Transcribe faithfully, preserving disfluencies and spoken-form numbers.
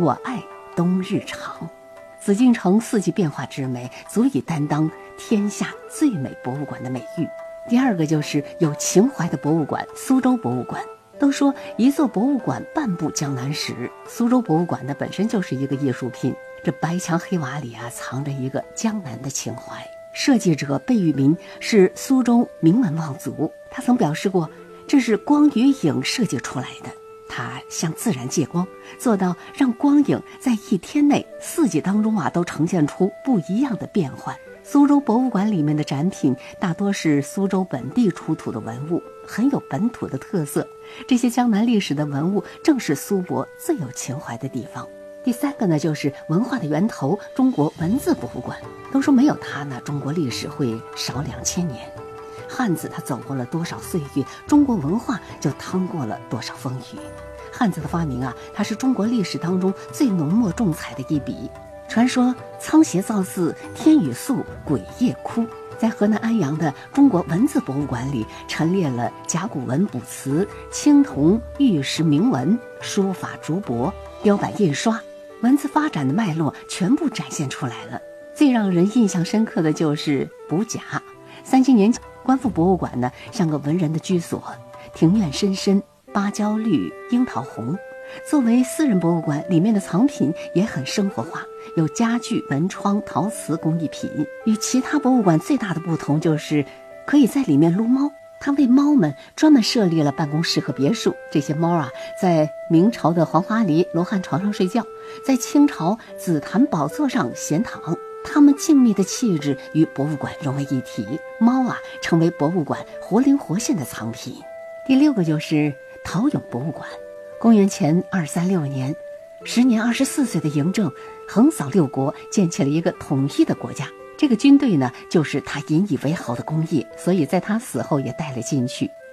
我爱冬日长。紫禁城四季变化之美，足以担当天下最美博物馆的美誉。第二个就是有情怀的博物馆，苏州博物馆。都说一座博物馆半部江南史，苏州博物馆呢本身就是一个艺术品，这白墙黑瓦里啊藏着一个江南的情怀。设计者贝聿铭是苏州名门望族，他曾表示过，这是光与影设计出来的。他向自然借光，做到让光影在一天内四季当中啊都呈现出不一样的变换。苏州博物馆里面的展品大多是苏州本地出土的文物，很有本土的特色。这些江南历史的文物正是苏博最有情怀的地方。第三个呢，就是文化的源头——中国文字博物馆。都说没有它呢，中国历史会少两千年。汉字它走过了多少岁月，中国文化就趟过了多少风雨。汉字的发明啊，它是中国历史当中最浓墨重彩的一笔。传说仓颉造字，天雨粟，鬼夜哭。在河南安阳的中国文字博物馆里，陈列了甲骨文卜辞、青铜玉石铭文、书法竹帛、雕版印刷，文字发展的脉络全部展现出来了。最让人印象深刻的就是卜甲。三千年前，观复博物馆呢，像个文人的居所，庭院深深，芭蕉绿，樱桃红。作为私人博物馆，里面的藏品也很生活化，有家具、门窗、陶瓷工艺品。与其他博物馆最大的不同就是可以在里面撸猫，他为猫们专门设立了办公室和别墅。这些猫啊，在明朝的黄花梨罗汉床上睡觉，在清朝紫檀宝座上闲躺，它们静谧的气质与博物馆融为一体，猫啊成为博物馆活灵活现的藏品。第六个就是陶俑博物馆。公元前二三六年，时年二十四岁的嬴政横扫六国，建起了一个统一的国家。这个军队呢，就是他引以为豪的功业，所以在他死后也带了进去。